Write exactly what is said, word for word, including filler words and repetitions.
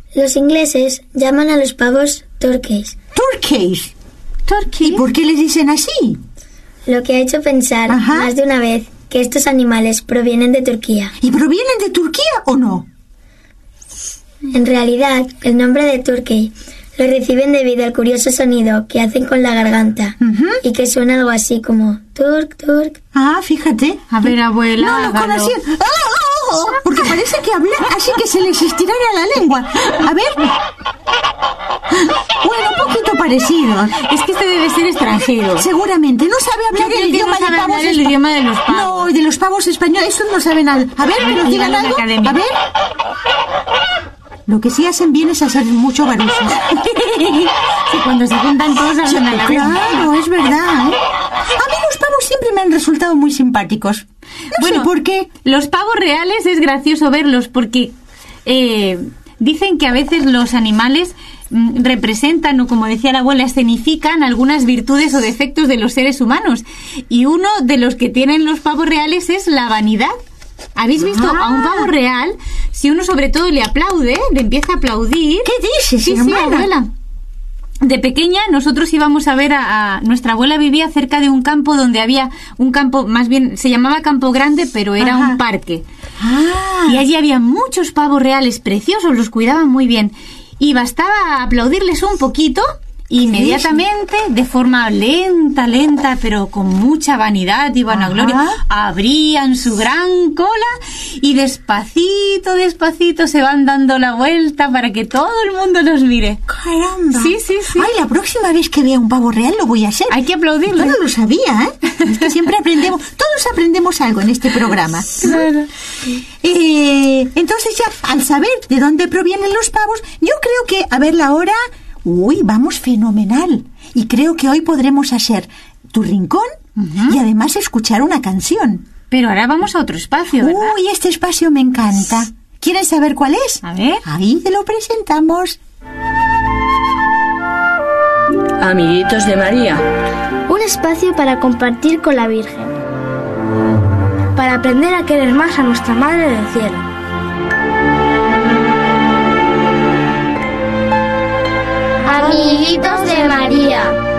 Los ingleses llaman a los pavos turkeys. ¿Turkeys? ¿Turkeys? ¿Y por qué les dicen así? Lo que ha hecho pensar Ajá. más de una vez que estos animales provienen de Turquía. ¿Y provienen de Turquía o no? En realidad, el nombre de turkey lo reciben debido al curioso sonido que hacen con la garganta Uh-huh. y que suena algo así como turk, turk. Ah, fíjate. A ver, abuela, No, lo hágalo. conocí. ¡Ah, ah, ah! Porque parece que hablan así que se les estirara la lengua. A ver. Bueno, un poquito parecido. Es que este debe ser extranjero. Seguramente. No sabe hablar Yo creo el que idioma no sabe de pavos hablar el espa- idioma de los pavos. No, de los pavos españoles. Estos no saben nada. A ver, que nos digan díganlo en la algo. academia. A ver. Lo que sí hacen bien es hacer mucho barullo. Sí, cuando se juntan todos hablan a la vez. Claro, es verdad, ¿eh? A mí los pavos siempre me han resultado muy simpáticos. No Bueno, sé por qué. Los pavos reales es gracioso verlos porque eh, dicen que a veces los animales mm, representan, o como decía la abuela, escenifican algunas virtudes o defectos de los seres humanos. Y uno de los que tienen los pavos reales es la vanidad. ¿Habéis visto Ah. a un pavo real? Si uno sobre todo le aplaude, le empieza a aplaudir... ¿Qué dices, Sí, sí, hermana? abuela. De pequeña nosotros íbamos a ver a, a... Nuestra abuela vivía cerca de un campo donde había un campo, más bien se llamaba Campo Grande, pero era Ajá. un parque. Ah. Y allí había muchos pavos reales preciosos, los cuidaban muy bien. Y bastaba aplaudirles un poquito... Inmediatamente, de forma lenta, lenta, pero con mucha vanidad y vanagloria, Ajá. abrían su gran cola y despacito, despacito se van dando la vuelta para que todo el mundo los mire. Caramba. Sí, sí, sí. Ay, la próxima vez que vea un pavo real lo voy a hacer. Hay que Yo aplaudirle. no lo sabía, ¿eh? Es que siempre aprendemos, todos aprendemos algo en este programa. Claro. Eh, entonces ya, al saber de dónde provienen los pavos, yo creo que, a ver la hora... Uy, vamos fenomenal. Y creo que hoy podremos hacer tu rincón Ujú. y además escuchar una canción. Pero ahora vamos a otro espacio, ¿verdad? Uy, este espacio me encanta. ¿Quieren saber cuál es? A ver. Ahí te lo presentamos. Amiguitos de María. Un espacio para compartir con la Virgen. Para aprender a querer más a nuestra Madre del Cielo. Amiguitos de María.